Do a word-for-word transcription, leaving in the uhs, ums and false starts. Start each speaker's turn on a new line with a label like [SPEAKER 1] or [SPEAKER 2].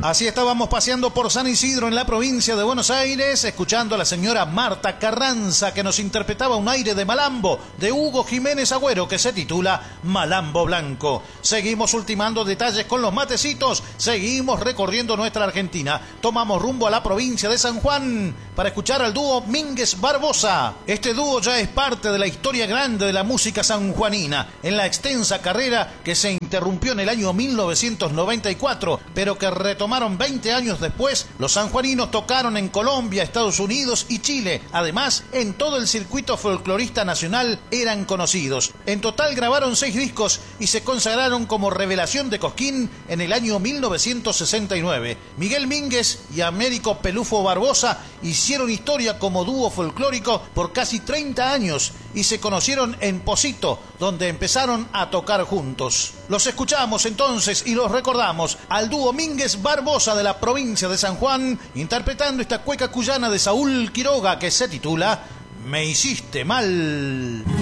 [SPEAKER 1] Así estábamos paseando por San Isidro en la provincia de Buenos Aires, escuchando a la señora Marta Carranza, que nos interpretaba un aire de malambo de Hugo Jiménez Agüero, que se titula Malambo Blanco. Seguimos ultimando detalles con los matecitos, seguimos recorriendo nuestra Argentina. Tomamos rumbo a la provincia de San Juan para escuchar al dúo Mínguez Barbosa. Este dúo ya es parte de la historia grande de la música sanjuanina, en la extensa carrera que se interrumpió en el año mil novecientos noventa y cuatro, pero que retomaron veinte años después. Los sanjuaninos tocaron en Colombia, Estados Unidos y Chile. Además, en todo el circuito folclorista nacional eran conocidos. En total grabaron seis discos y se consagraron como revelación de Cosquín en el año mil novecientos sesenta y nueve. Miguel Mínguez y Américo Pelufo Barbosa hicieron historia como dúo folclórico por casi treinta años y se conocieron en Posito, donde empezaron a tocar juntos. Los escuchamos entonces y los recordamos al dúo Mínguez Barbosa de la provincia de San Juan, interpretando esta cueca cuyana de Saúl Quiroga que se titula Me hiciste mal.